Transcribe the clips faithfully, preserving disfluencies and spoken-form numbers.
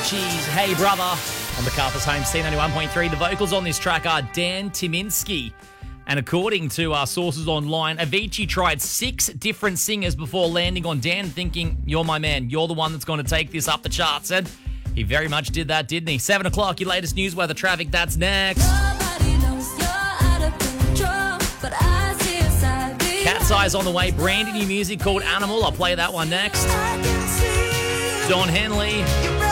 Avicii's Hey Brother on MacArthur's Home, C ninety-one point three. The vocals on this track are Dan Tyminski. And according to our sources online, Avicii tried six different singers before landing on Dan, thinking, you're my man, you're the one that's going to take this up the charts. And he very much did that, didn't he? seven o'clock, your latest news weather traffic, that's next. Cat's Eyes on the way, brand new music called Animal. I'll play that one next. Don Henley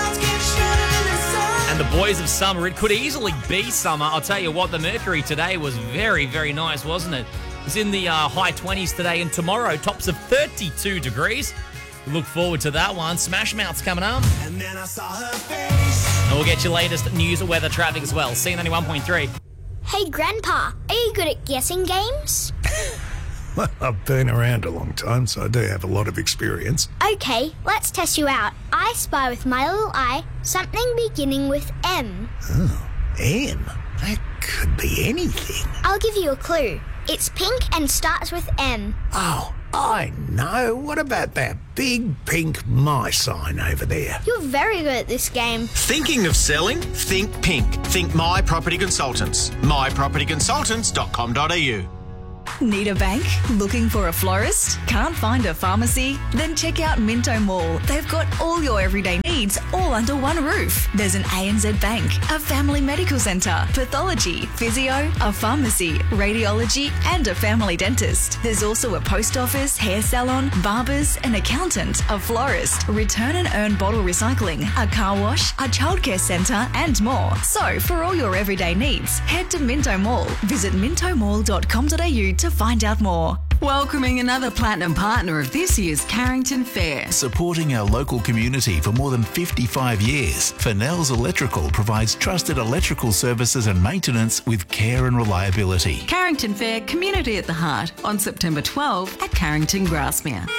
and the Boys of Summer. It could easily be summer. I'll tell you what, the mercury today was very, very nice, wasn't it? It's in the uh, high twenties today, and tomorrow tops of thirty-two degrees. We look forward to that one. Smash Mouth's coming up. And then I saw her face. And we'll get your latest news and weather traffic as well. C ninety-one point three. Hey, Grandpa, are you good at guessing games? Well, I've been around a long time, so I do have a lot of experience. Okay, let's test you out. I spy with my little eye something beginning with M. Oh, M? That could be anything. I'll give you a clue. It's pink and starts with M. Oh, I know. What about that big pink my sign over there? You're very good at this game. Thinking of selling? Think pink. Think My Property Consultants. my property consultants dot com dot a u. Need a bank? Looking for a florist? Can't find a pharmacy? Then check out Minto Mall. They've got all your everyday needs all under one roof. There's an A N Z Bank, a family medical centre, pathology, physio, a pharmacy, radiology and a family dentist. There's also a post office, hair salon, barbers, an accountant, a florist, return and earn bottle recycling, a car wash, a childcare centre and more. So for all your everyday needs, head to Minto Mall. Visit minto mall dot com dot a u to find out more. Welcoming another platinum partner of this year's Carrington Fair. Supporting our local community for more than fifty-five years, Fennells Electrical provides trusted electrical services and maintenance with care and reliability. Carrington Fair, community at the heart, on September twelfth at Carrington Grassmere.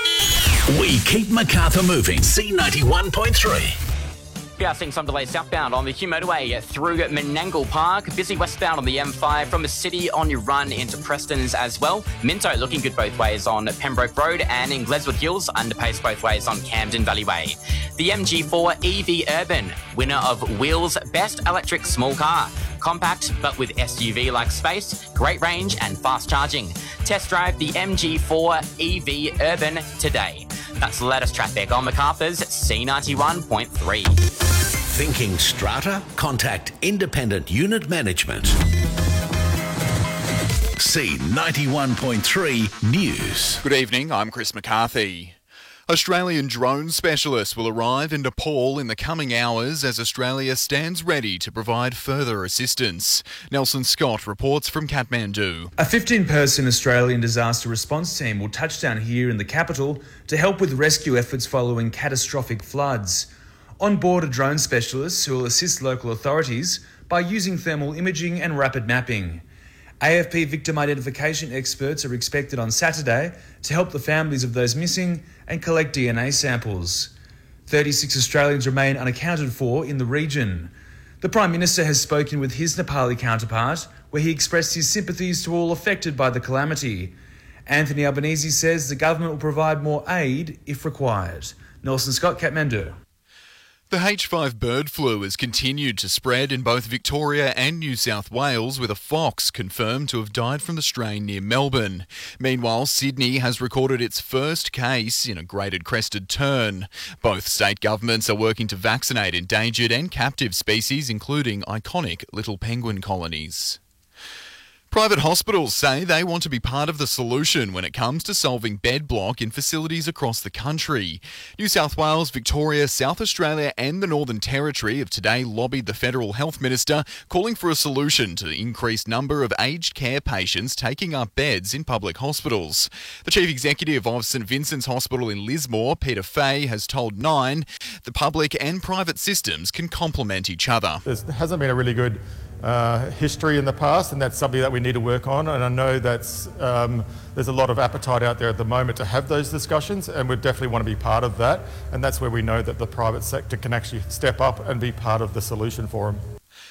We keep Macarthur moving. C ninety-one point three. We are seeing some delays southbound on the Hume Motorway through Menangle Park. Busy westbound on the M five from the city on your run into Preston's as well. Minto looking good both ways on Pembroke Road, and in Gledswood Hills, underpace both ways on Camden Valley Way. The M G four E V Urban, winner of Wheels Best Electric Small Car. Compact, but with S U V-like space, great range and fast charging. Test drive the M G four E V Urban today. That's the latest traffic on MacArthur's C ninety-one point three. Thinking strata? Contact Independent Unit Management. C ninety-one point three News. Good evening, I'm Chris McCarthy. Australian drone specialists will arrive in Nepal in the coming hours as Australia stands ready to provide further assistance. Nelson Scott reports from Kathmandu. A fifteen-person Australian disaster response team will touch down here in the capital to help with rescue efforts following catastrophic floods. On board are drone specialists who will assist local authorities by using thermal imaging and rapid mapping. A F P victim identification experts are expected on Saturday to help the families of those missing and collect D N A samples. thirty-six Australians remain unaccounted for in the region. The Prime Minister has spoken with his Nepali counterpart, where he expressed his sympathies to all affected by the calamity. Anthony Albanese says the government will provide more aid if required. Nelson Scott, Kathmandu. The H five bird flu has continued to spread in both Victoria and New South Wales, with a fox confirmed to have died from the strain near Melbourne. Meanwhile, Sydney has recorded its first case in a graded crested tern. Both state governments are working to vaccinate endangered and captive species, including iconic little penguin colonies. Private hospitals say they want to be part of the solution when it comes to solving bed block in facilities across the country. New South Wales, Victoria, South Australia and the Northern Territory have today lobbied the Federal Health Minister, calling for a solution to the increased number of aged care patients taking up beds in public hospitals. The Chief Executive of St Vincent's Hospital in Lismore, Peter Fay, has told Nine the public and private systems can complement each other. There hasn't been a really good Uh, history in the past, and that's something that we need to work on, and I know that's um, there's a lot of appetite out there at the moment to have those discussions, and we definitely want to be part of that, and that's where we know that the private sector can actually step up and be part of the solution for them.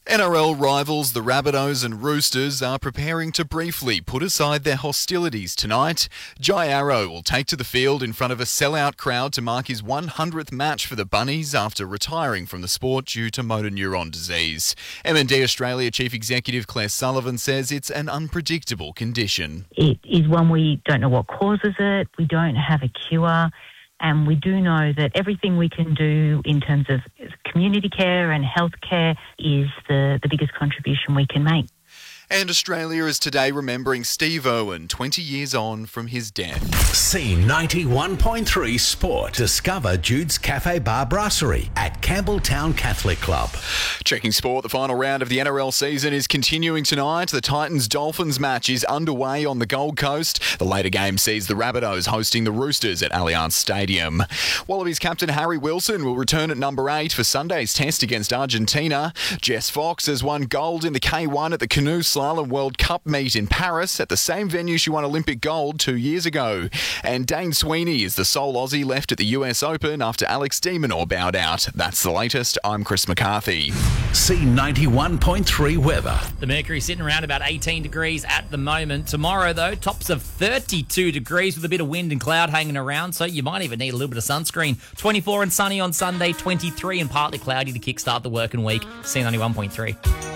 N R L rivals the Rabbitohs and Roosters are preparing to briefly put aside their hostilities tonight. Jai Arrow will take to the field in front of a sellout crowd to mark his one hundredth match for the Bunnies after retiring from the sport due to motor neuron disease. M and D Australia Chief Executive Claire Sullivan says it's an unpredictable condition. It is one we don't know what causes it. We don't have a cure. And we do know that everything we can do in terms of community care and health care is the, the biggest contribution we can make. And Australia is today remembering Steve Irwin, twenty years on from his death. C ninety-one point three Sport. Discover Jude's Cafe Bar Brasserie at Campbelltown Catholic Club. Checking sport, the final round of the N R L season is continuing tonight. The Titans-Dolphins match is underway on the Gold Coast. The later game sees the Rabbitohs hosting the Roosters at Allianz Stadium. Wallabies captain Harry Wilson will return at number eight for Sunday's test against Argentina. Jess Fox has won gold in the K one at the Canoe Slalom World Cup meet in Paris, at the same venue she won Olympic gold two years ago. And Dane Sweeney is the sole Aussie left at the U S Open after Alex de Minaur bowed out. That's the latest. I'm Chris McCarthy. C ninety-one point three weather. The mercury sitting around about eighteen degrees at the moment. Tomorrow, though, tops of thirty-two degrees with a bit of wind and cloud hanging around, so you might even need a little bit of sunscreen. twenty-four and sunny on Sunday, twenty-three and partly cloudy to kickstart the working week. C ninety-one point three.